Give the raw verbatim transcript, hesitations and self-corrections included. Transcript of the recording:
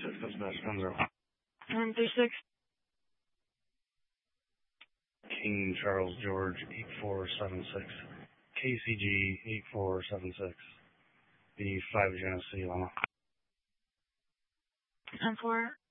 six, dispatch, ten zero. one three six. King Charles George, eight four seven six. K C G, eight four seven six. B five Genesee, Lama. ten four.